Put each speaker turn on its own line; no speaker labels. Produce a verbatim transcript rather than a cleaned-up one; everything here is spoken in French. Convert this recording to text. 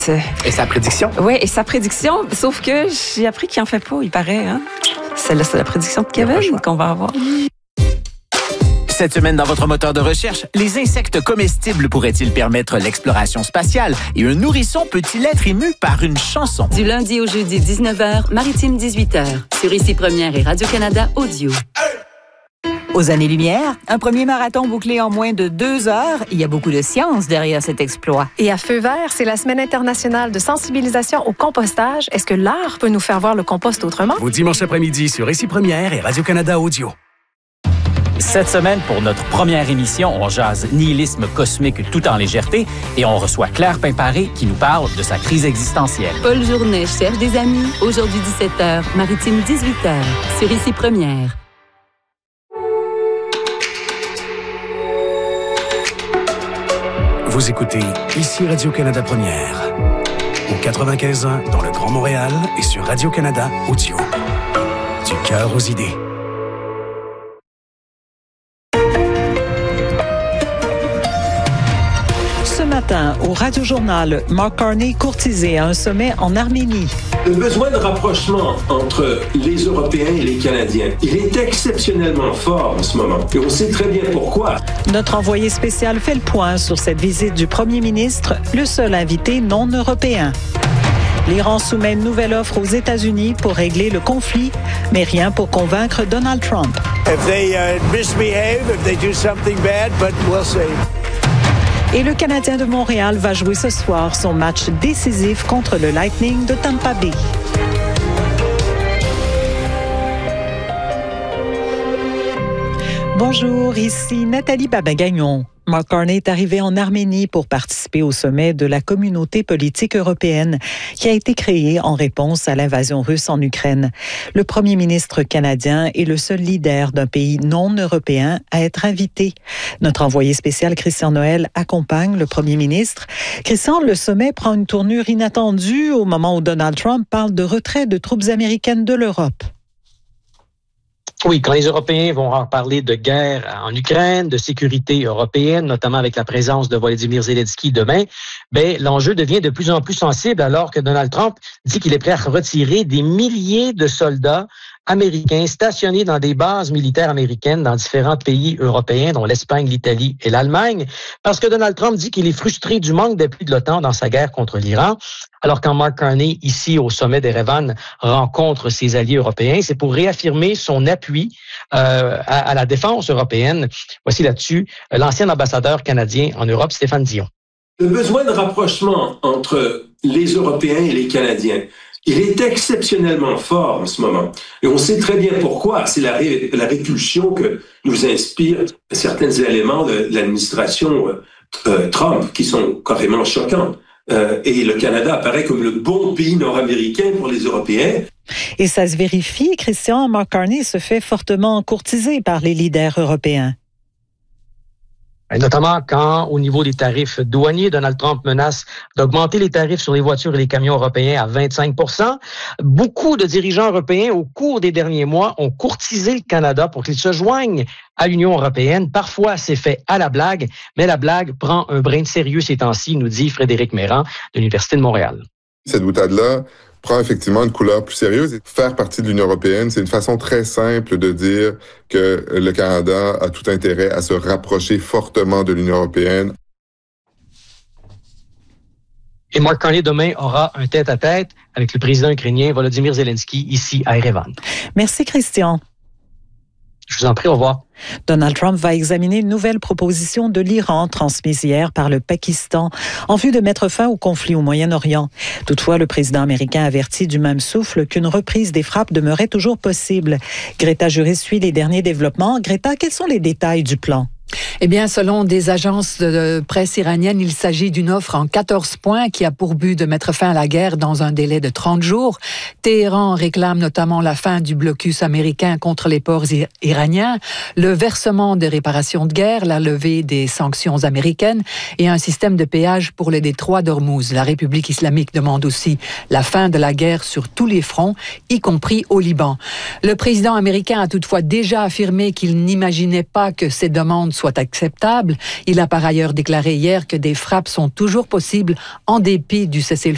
Et sa prédiction?
Oui, et sa prédiction, sauf que j'ai appris qu'il n'en fait pas, il paraît. Hein? C'est la, c'est la prédiction de Kevin qu'on va avoir.
Cette semaine, dans votre moteur de recherche, les insectes comestibles pourraient-ils permettre l'exploration spatiale? Et un nourrisson peut-il être ému par une chanson?
Du lundi au jeudi, dix-neuf heures, Maritime dix-huit heures. Sur Ici Première et Radio-Canada Audio.
Aux années-lumière, un premier marathon bouclé en moins de deux heures. Il y a beaucoup de science derrière cet exploit.
Et à Feu vert, c'est la Semaine internationale de sensibilisation au compostage. Est-ce que l'art peut nous faire voir le compost autrement?
Vos dimanches après-midi sur Ici Première et Radio-Canada Audio.
Cette semaine, pour notre première émission, on jase nihilisme cosmique tout en légèreté et on reçoit Claire Pimparé qui nous parle de sa crise existentielle.
Paul Journet cherche des amis. Aujourd'hui, dix-sept heures, Maritime dix-huit heures. Sur Ici Première.
Vous écoutez Ici Radio-Canada Première. Au quatre-vingt-quinze ans dans le Grand Montréal et sur Radio-Canada Audio. Du cœur aux idées.
Ce matin, au Radio-Journal, Mark Carney courtisé à un sommet en Arménie.
Le besoin de rapprochement entre les Européens et les Canadiens, il est exceptionnellement fort en ce moment. Et on sait très bien pourquoi.
Notre envoyé spécial fait le point sur cette visite du premier ministre, le seul invité non européen. L'Iran soumet une nouvelle offre aux États-Unis pour régler le conflit, mais rien pour convaincre Donald Trump.
If they uh, misbehave, if they do something bad, but we'll see.
Et le Canadien de Montréal va jouer ce soir son match décisif contre le Lightning de Tampa Bay. Bonjour, ici Nathalie Babin-Gagnon. Mark Carney est arrivé en Arménie pour participer au sommet de la communauté politique européenne qui a été créée en réponse à l'invasion russe en Ukraine. Le premier ministre canadien est le seul leader d'un pays non européen à être invité. Notre envoyé spécial Christian Noël accompagne le premier ministre. Christian, le sommet prend une tournure inattendue au moment où Donald Trump parle de retrait de troupes américaines de l'Europe.
Oui, quand les Européens vont parler de guerre en Ukraine, de sécurité européenne, notamment avec la présence de Volodymyr Zelensky demain, ben l'enjeu devient de plus en plus sensible alors que Donald Trump dit qu'il est prêt à retirer des milliers de soldats américains stationnés dans des bases militaires américaines dans différents pays européens, dont l'Espagne, l'Italie et l'Allemagne, parce que Donald Trump dit qu'il est frustré du manque d'appui de l'OTAN dans sa guerre contre l'Iran. Alors quand Mark Carney, ici au sommet d'Erevan, rencontre ses alliés européens, c'est pour réaffirmer son appui euh, à, à la défense européenne. Voici là-dessus l'ancien ambassadeur canadien en Europe, Stéphane Dion.
Le besoin de rapprochement entre les Européens et les Canadiens, il est exceptionnellement fort en ce moment. Et on sait très bien pourquoi. C'est la, ré, la répulsion que nous inspirent certains éléments de l'administration euh, Trump qui sont carrément choquants. Euh, et le Canada apparaît comme le bon pays nord-américain pour les Européens.
Et ça se vérifie, Christian, Mark Carney se fait fortement courtiser par les leaders européens.
Notamment quand, au niveau des tarifs douaniers, Donald Trump menace d'augmenter les tarifs sur les voitures et les camions européens à vingt-cinq pour cent. Beaucoup de dirigeants européens, au cours des derniers mois, ont courtisé le Canada pour qu'il se joigne à l'Union européenne. Parfois, c'est fait à la blague, mais la blague prend un brin de sérieux ces temps-ci, nous dit Frédéric Mérand de l'Université de Montréal.
Cette boutade-là prend effectivement une couleur plus sérieuse. Faire partie de l'Union européenne, c'est une façon très simple de dire que le Canada a tout intérêt à se rapprocher fortement de l'Union européenne.
Et Mark Carney, demain, aura un tête-à-tête avec le président ukrainien Volodymyr Zelensky, ici à Erevan.
Merci, Christian.
Je vous en prie, au revoir.
Donald Trump va examiner une nouvelle proposition de l'Iran transmise hier par le Pakistan en vue de mettre fin au conflit au Moyen-Orient. Toutefois, le président américain avertit du même souffle qu'une reprise des frappes demeurait toujours possible. Greta Juris suit les derniers développements. Greta, quels sont les détails du plan?
Eh bien, selon des agences de presse iraniennes, il s'agit d'une offre en quatorze points qui a pour but de mettre fin à la guerre dans un délai de trente jours. Téhéran réclame notamment la fin du blocus américain contre les ports iraniens, le versement des réparations de guerre, la levée des sanctions américaines et un système de péage pour le détroit d'Ormuz. La République islamique demande aussi la fin de la guerre sur tous les fronts, y compris au Liban. Le président américain a toutefois déjà affirmé qu'il n'imaginait pas que ces demandes soient acceptable. Il a par ailleurs déclaré hier que des frappes sont toujours possibles en dépit du cessez-le-feu